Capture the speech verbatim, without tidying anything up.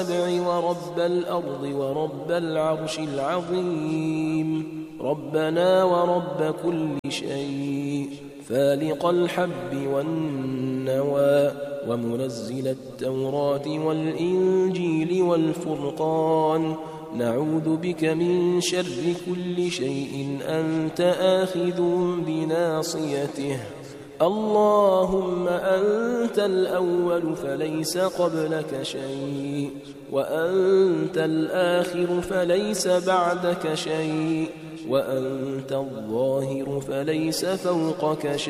ورب الأرض ورب العرش العظيم ربنا ورب كل شيء فالق الحب والنوى ومنزل التوراة والإنجيل والفرقان نعوذ بك من شر كل شيء أنت آخذ بناصيته اللهم أنت الأول فليس قبلك شيء وأنت الآخر فليس بعدك شيء وأنت الظاهر فليس فوقك شيء